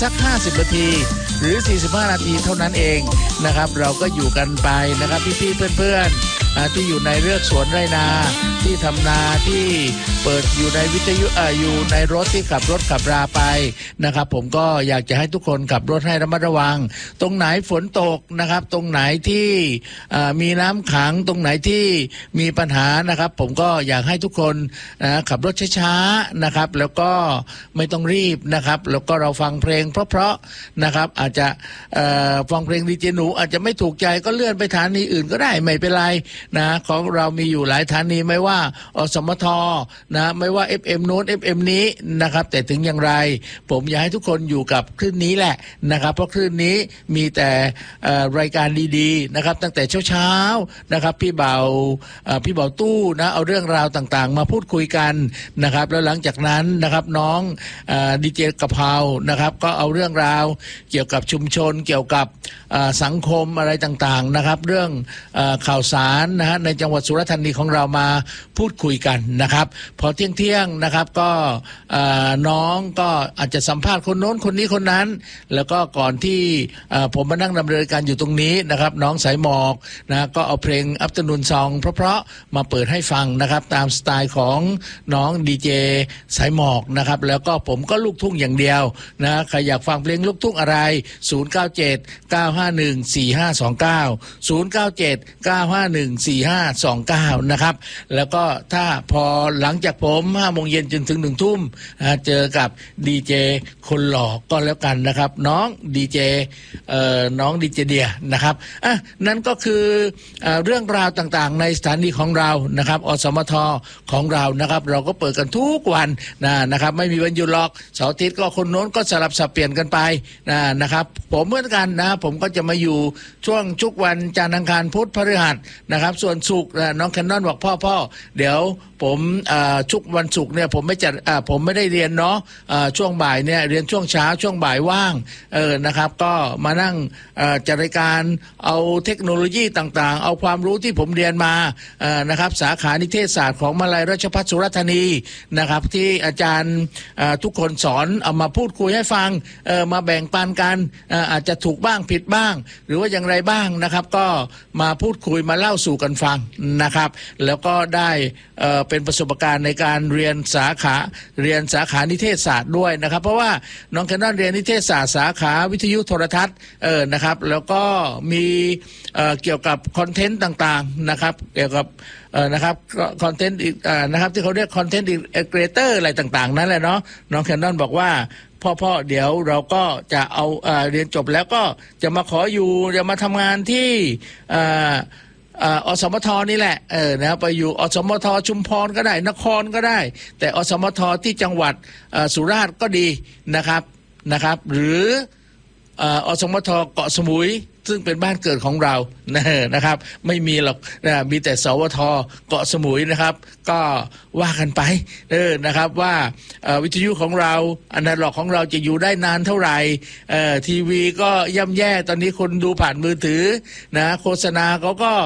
สัก50นาทีหรือ45นาทีเท่านั้นเองนะครับเราก็อยู่กันไปนะครับพี่ๆเพื่อนๆที่อยู่ในเรือกสวนไร่นาที่ทำนาที่เปิดอยู่ในวิทยุอยู่ในรถที่ขับรถขับราไปนะครับผมก็อยากจะให้ทุกคนขับรถให้ระมัดระวังตรงไหนฝนตกนะครับตรงไหนที่มีน้ำขังตรงไหนที่มีปัญหานะครับผมก็อยากให้ทุกคนขับรถช้าๆนะครับแล้วก็ไม่ต้องรีบนะครับแล้วก็เราฟังเพลงเพราะๆนะครับอาจจะฟังเพลงดีเจหนูอาจจะไม่ถูกใจก็เลื่อนไปสถานีอื่นก็ได้ไม่เป็นไรนะของเรามีอยู่หลายสถานีไม่ว่าอสมทนะไม่ว่า FM โน้น FM นี้นะครับแต่ถึงอย่างไรผมอยากให้ทุกคนอยู่กับคลื่นนี้แหละนะครับเพราะคลื่นนี้มีแต่รายการดีๆนะครับตั้งแต่เช้าๆนะครับพี่เบาตู้นะเอาเรื่องราวต่างๆมาพูดคุยกันนะครับแล้วหลังจากนั้นนะครับน้องดีเจกะเพรานะครับก็เอาเรื่องราวเกี่ยวกับชุมชนเกี่ยวกับสังคมอะไรต่างๆนะครับเรื่องข่าวสารนะฮะในจังหวัดสุราษฎร์ธานีของเรามาพูดคุยกันนะครับพอเที่ยงนะครับก็น้องก็อาจจะสัมภาษณ์คนโน้นคนนี้คนนั้นแล้วก็ก่อนที่ผมมานั่งดำเนินการอยู่ตรงนี้นะครับน้องสายหมอกนะก็เอาเพลง Afternoon Song เพราะๆมาเปิดให้ฟังนะครับตามสไตล์ของน้องดีเจสายหมอกนะครับแล้วก็ผมก็ลูกทุ่งอย่างเดียวนะใครอยากฟังเพลงลูกทุ่งอะไร0979514529 นะครับแล้วก็ถ้าพอหลังจากผม5 โมงเย็นจนถึง1 ทุ่มเจอกับดีเจคนหล่อก็แล้วกันนะครับน้องดีเจเดียนะครับนั่นก็คือเรื่องราวต่างๆในสถานีของเรานะครับอสมทของเรานะครับเราก็เปิดกันทุกวันนะครับไม่มีวันหยุดหรอกเสาร์อาทิตย์ก็คนโน้นก็สลับสับเปลี่ยนกันไปนะครับผมเหมือนกันนะผมก็จะมาอยู่ช่วงทุกวันจันทร์อังคารพุธพฤหัสนะครับส่วนศุกร์น้องแคนนอนบอกพ่อเดี๋ยวผมทุกวันศุกร์เนี่ยผมไม่ได้เรียนเนาะช่วงบ่ายเนี่ยเรียนช่วงเช้าช่วงบ่ายว่างนะครับก็มานั่งจัดรายการเอาเทคโนโลยีต่างๆเอาความรู้ที่ผมเรียนมานะครับสาขานิเทศศาสตร์ของมหาวิทยาลัยราชภัฏสุราษฎร์ธานีนะครับที่อาจารย์ทุกคนสอนเอามาพูดคุยให้ฟังมาแบ่งปันกันอาจจะถูกบ้างผิดบ้างหรือว่าอย่างไรบ้างนะครับก็มาพูดคุยมาเล่าสู่กันฟังนะครับแล้วก็ได้เป็นประสบการณ์ในการเรียนสาขานิเทศศาสตร์ด้วยนะครับเพราะว่าน้องแคนนอนเรียนนิเทศศาสตร์สาขาวิทยุโทรทัศน์นะครับแล้วก็มีเกี่ยวกับคอนเทนต์ต่างๆนะครับเกี่ยวกับนะครับคอนเทนต์นะครับที่เขาเรียกคอนเทนต์อินเกรเตอร์อะไรต่างๆนั่นแหละเนาะน้องแคนนอนบอกว่าพ่อเดี๋ยวเราก็จะเอาเรียนจบแล้วก็จะมาขออยู่จะมาทำงานที่อสมทนี่แหละนะไปอยู่อสมทชุมพรก็ได้นครก็ได้แต่อสมทที่จังหวัดสุราษฎร์ก็ดีนะครับหรืออสมทเกาะสมุยซึ่งเป็นบ้านเกิดของเรานะครับไม่มีหรอกมีแต่สวทเกาะสมุยนะครับก็ว่ากันไปนะครับว่าวิทยุของเราอนาล็อกของเราจะอยู่ได้นานเท่าไหร่ทีวีก็ย่ำแย่ตอนนี้คนดูผ่านมือถือนะโฆษณาเขาก็